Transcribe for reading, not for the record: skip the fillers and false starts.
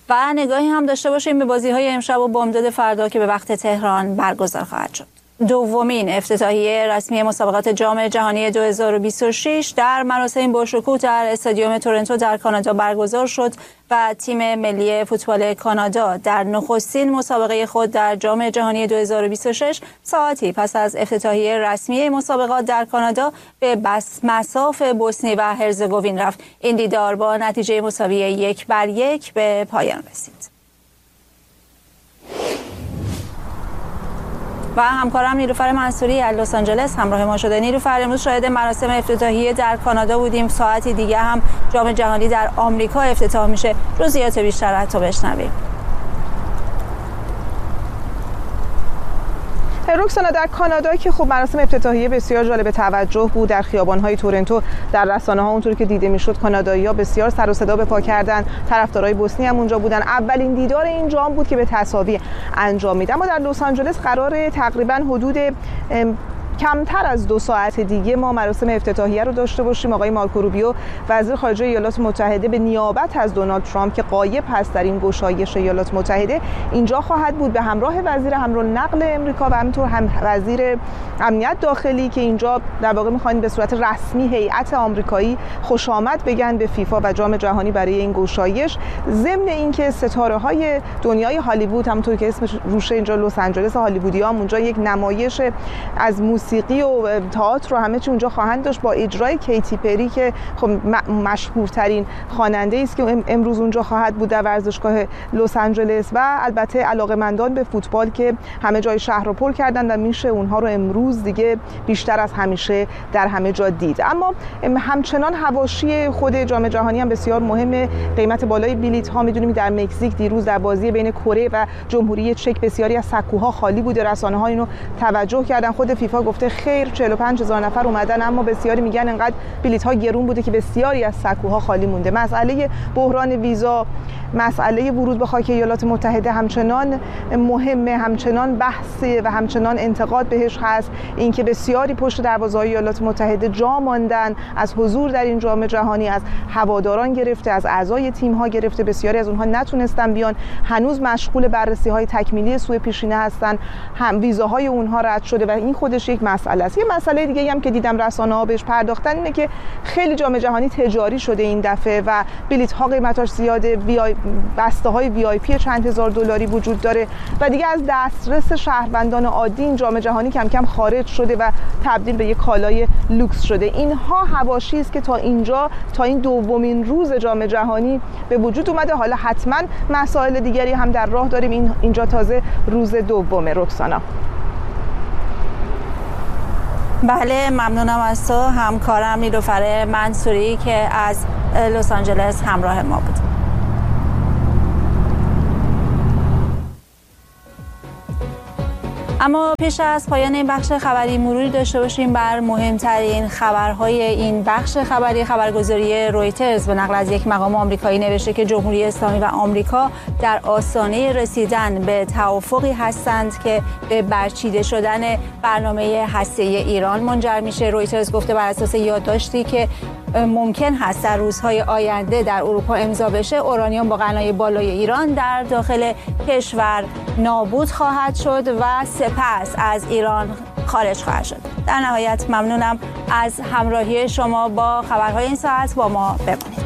و نگاهی هم داشته باشیم به بازی‌های امشب و بامداد فردا که به وقت تهران برگزار خواهد شد. دومین افتتاحیه رسمی مسابقات جام جهانی 2026 در مراسم باشکوه در استادیوم تورنتو در کانادا برگزار شد و تیم ملی فوتبال کانادا در نخستین مسابقه خود در جام جهانی 2026 ساعتی پس از افتتاحیه رسمی مسابقات در کانادا به مصاف بوسنی و هرزگوین رفت. این دیدار با نتیجه مساوی 1-1 به پایان رسید. و همکارم نیلوفر منصوری از لس آنجلس همراه ما شده. نیلوفر، امروز شاهد مراسم افتتاحیه در کانادا بودیم، ساعتی دیگه هم جام جهانی در آمریکا افتتاح میشه. جزئیات بیشتر از تو بشنویم. رکسانا، در کانادا که خب مراسم افتتاحیه بسیار جالب توجه بود، در خیابان‌های تورنتو در رسانه‌ها اونطوری که دیده میشد کانادایی‌ها بسیار سر و صدا به پا کردن، طرفدارای بوسنی هم اونجا بودن. اولین دیدار این جام بود که به تساوی انجام میده. اما در لس آنجلس قراره تقریبا حدود کمتر از 2 ساعت دیگه ما مراسم افتتاحیه رو داشته باشیم. آقای مارکو روبیو وزیر خارجه ایالات متحده به نیابت از دونالد ترامپ که غایب هست در این گشایش ایالات متحده اینجا خواهد بود به همراه وزیر امرالنقل امریکا و همینطور هم وزیر امنیت داخلی که اینجا در واقع می‌خواین به صورت رسمی هیئت آمریکایی خوش آمد بگن به فیفا و جام جهانی برای این گشایش. ضمن اینکه ستاره‌های دنیای هالیوود همونطور که اسمش روشه اینجا لس آنجلس هالیوودی‌ها اونجا یک نمایش از موسیقی و تئاتر رو همه چی اونجا خواهند داشت با اجرای کیتی پری که خب مشهورترین خواننده است که امروز اونجا خواهد بود در ورزشگاه لس آنجلس و البته علاقه‌مندان به فوتبال که همه جای شهر رو پر کردن و میشه اونها رو امروز دیگه بیشتر از همیشه در همه جا دید. اما همچنان حواشی خود جام جهانی هم بسیار مهمه. قیمت بالای بلیط ها میدونیم در مکزیک دیروز در بازی بین کره و جمهوری چک بسیاری از سکوها خالی بوده. رسانه‌ها اینو توجه کردن. خود فیفا گفته خیر 45000 نفر اومدن اما بسیاری میگن انقدر بلیط ها گرون بوده که بسیاری از سکوها خالی مونده. مسئله بحران ویزا، مسئله ورود به خاک ایالات متحده همچنان مهمه، همچنان بحث و همچنان انتقاد بهش هست. اینکه بسیاری پشت دروازه‌های ایالات متحده جا ماندن از حضور در این جام جهانی، از هواداران گرفته از اعضای تیم‌ها گرفته، بسیاری از اونها نتونستن بیان، هنوز مشغول بررسی‌های تکمیلی سوء پیشینه هستن، هم ویزاهای اونها رد شده و این خودش یک مسئله است. یه مسئله دیگه هم که دیدم رسانه‌ها بهش پرداختن اینه که خیلی جام جهانی تجاری شده این دفعه و بلیط‌ها قیمتاش زیاده، بسته‌های VIP چند هزار دلاری وجود داره و دیگه از دسترس شهروندان عادی این جام جهانی کم کم خارج شده و تبدیل به یک کالای لوکس شده. اینها حواشی است که تا این دومین روز جام جهانی به وجود اومده. حالا حتما مسائل دیگری هم در راه داریم. اینجا تازه روز دومه. رکسانا. بله، ممنونم از تو همکارم نیلوفر منصوری که از لس آنجلس همراه ما بود. اما پیش از پایان این بخش خبری مروری داشته باشیم بر مهمترین خبرهای این بخش خبری. خبرگزاری رویترز به نقل از یک مقام آمریکایی نوشته که جمهوری اسلامی و آمریکا در آستانه رسیدن به توافقی هستند که به برچیده شدن برنامه هسته‌ای ایران منجر میشه. رویترز گفته بر اساس یادداشتی که ممکن هست در روزهای آینده در اروپا امضا بشه، اورانیوم با غنای بالای ایران در داخل کشور نابود خواهد شد و سپس از ایران خارج خواهد شد. در نهایت ممنونم از همراهی شما با خبرهای این ساعت. با ما بمانید.